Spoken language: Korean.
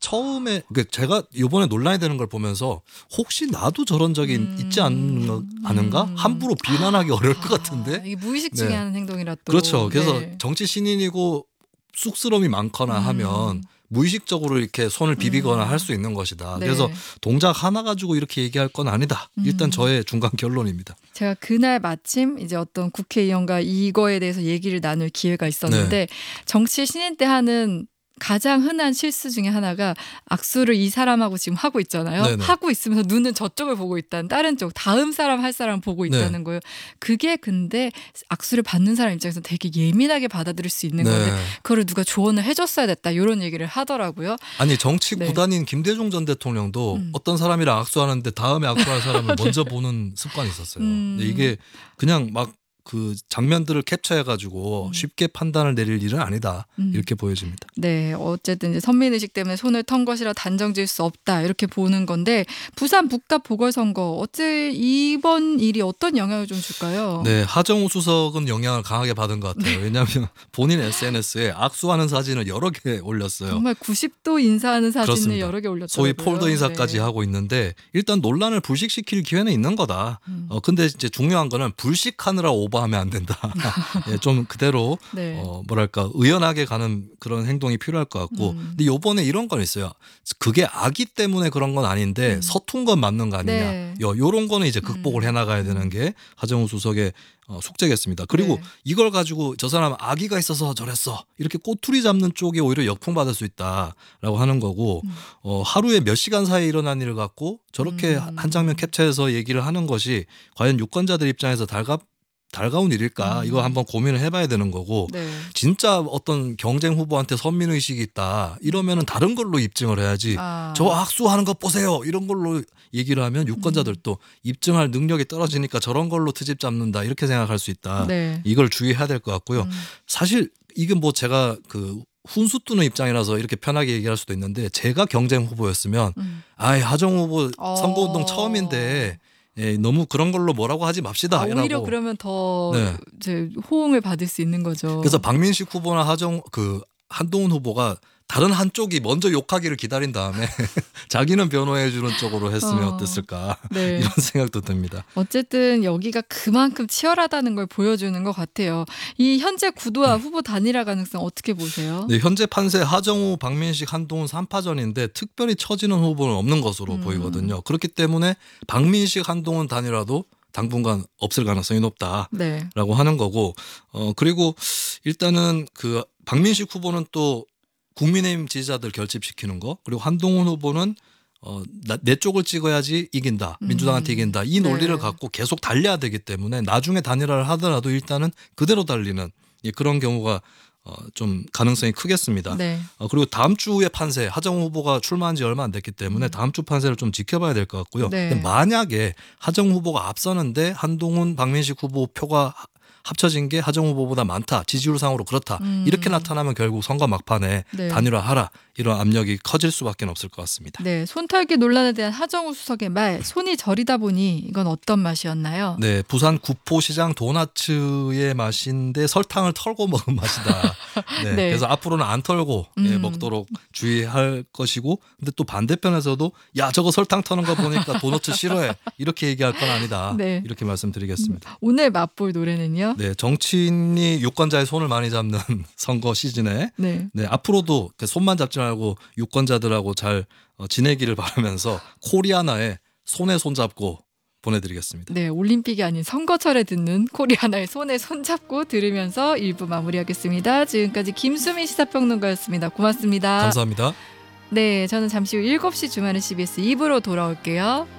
처음에 제가 이번에 논란이 되는 걸 보면서 혹시 나도 저런 적이 있지 않은가? 함부로 비난하기 어려울 것 같은데. 이게 무의식 중에 네. 하는 행동이라 또. 그렇죠. 그래서 네. 정치 신인이고 쑥스러움이 많거나 하면 무의식적으로 이렇게 손을 비비거나 할 수 있는 것이다. 네. 그래서 동작 하나 가지고 이렇게 얘기할 건 아니다. 일단 저의 중간 결론입니다. 제가 그날 마침 이제 어떤 국회의원과 이거에 대해서 얘기를 나눌 기회가 있었는데 정치 신인 때 하는 가장 흔한 실수 중에 하나가 악수를 이 사람하고 지금 하고 있잖아요. 네네. 하고 있으면서 눈은 저쪽을 보고 있다는 다른 쪽 다음 사람 할 사람 보고 있다는 거예요. 그게 근데 악수를 받는 사람 입장에서 되게 예민하게 받아들일 수 있는 건데 그거를 누가 조언을 해줬어야 됐다 이런 얘기를 하더라고요. 아니 정치 구단인 김대중 전 대통령도 어떤 사람이랑 악수하는데 다음에 악수할 사람을 먼저 보는 습관이 있었어요. 근데 이게 그냥 막 그 장면들을 캡처해가지고 쉽게 판단을 내릴 일은 아니다. 이렇게 보여집니다. 네, 어쨌든 이제 선민의식 때문에 손을 턴 것이라 단정지을 수 없다 이렇게 보는 건데 부산 북갑 보궐선거 어째 이번 일이 어떤 영향을 좀 줄까요? 네, 하정우 수석은 영향을 강하게 받은 것 같아요. 왜냐하면 본인 SNS에 악수하는 사진을 여러 개 올렸어요. 정말 90도 인사하는 사진을 그렇습니다. 여러 개 올렸더라고요. 소위 폴더 인사까지 하고 있는데 일단 논란을 불식시킬 기회는 있는 거다. 근데 이제 중요한 거는 불식하느라 오버하면 안 된다. 예, 좀 그대로 뭐랄까 의연하게 가는 그런 행동이 필요할 것 같고. 근데 이번에 이런 건 있어요. 그게 악의 때문에 그런 건 아닌데 서툰 건 맞는 거 아니냐. 요런 거는 이제 극복을 해나가야 되는 게 하정우 수석의 숙제겠습니다. 그리고 이걸 가지고 저 사람 악의가 있어서 저랬어 이렇게 꼬투리 잡는 쪽이 오히려 역풍받을 수 있다라고 하는 거고 하루에 몇 시간 사이에 일어난 일을 갖고 저렇게 한 장면 캡처해서 얘기를 하는 것이 과연 유권자들 입장에서 달가운 일일까 이거 한번 고민을 해봐야 되는 거고 진짜 어떤 경쟁 후보한테 선민의식이 있다 이러면은 다른 걸로 입증을 해야지 저 악수하는 것 보세요 이런 걸로 얘기를 하면 유권자들도 입증할 능력이 떨어지니까 저런 걸로 트집 잡는다 이렇게 생각할 수 있다. 이걸 주의해야 될 것 같고요. 사실 이게 뭐 제가 그 훈수 뜨는 입장이라서 이렇게 편하게 얘기할 수도 있는데 제가 경쟁 후보였으면 하정우 후보 선거운동 처음인데 너무 그런 걸로 뭐라고 하지 맙시다. 오히려 그러면 더 이제 호응을 받을 수 있는 거죠. 그래서 박민식 후보나 한동훈 후보가 다른 한쪽이 먼저 욕하기를 기다린 다음에 자기는 변호해 주는 쪽으로 했으면 어땠을까 이런 생각도 듭니다. 어쨌든 여기가 그만큼 치열하다는 걸 보여주는 것 같아요. 이 현재 구도와 후보 단일화 가능성 어떻게 보세요? 네, 현재 판세 하정우, 박민식, 한동훈 3파전인데 특별히 처지는 후보는 없는 것으로 보이거든요. 그렇기 때문에 박민식, 한동훈 단일화도 당분간 없을 가능성이 높다라고 하는 거고 그리고 일단은 그 박민식 후보는 또 국민의힘 지지자들 결집시키는 거 그리고 한동훈 후보는 내 쪽을 찍어야지 이긴다. 민주당한테 이긴다. 이 논리를 갖고 계속 달려야 되기 때문에 나중에 단일화를 하더라도 일단은 그대로 달리는 그런 경우가 좀 가능성이 크겠습니다. 그리고 다음 주의 판세 하정우 후보가 출마한 지 얼마 안 됐기 때문에 다음 주 판세를 좀 지켜봐야 될 것 같고요. 근데 만약에 하정우 후보가 앞서는데 한동훈 박민식 후보 표가 합쳐진 게 하정우 후보보다 많다. 지지율상으로 그렇다. 이렇게 나타나면 결국 선거 막판에 단일화하라. 이런 압력이 커질 수밖에 없을 것 같습니다. 네, 손털기 논란에 대한 하정우 수석의 말, 손이 저리다 보니 이건 어떤 맛이었나요? 네, 부산 구포시장 도나츠의 맛인데 설탕을 털고 먹은 맛이다. 그래서 앞으로는 안 털고 먹도록 주의할 것이고, 근데 또 반대편에서도 야 저거 설탕 터는 거 보니까 도너츠 싫어해 이렇게 얘기할 건 아니다. 이렇게 말씀드리겠습니다. 오늘 맛볼 노래는요? 네, 정치인이 유권자의 손을 많이 잡는 선거 시즌에 앞으로도 손만 잡지 말고 유권자들하고 잘 지내기를 바라면서 코리아나의 손에 손잡고 보내드리겠습니다. 네, 올림픽이 아닌 선거철에 듣는 코리아나의 손에 손잡고 들으면서 1부 마무리하겠습니다. 지금까지 김수민 시사평론가였습니다. 고맙습니다. 감사합니다. 네, 저는 잠시 후 7시 주말의 CBS 2부로 돌아올게요.